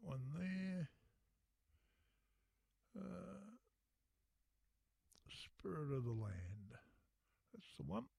one there. Spirit of the Land. That's the one.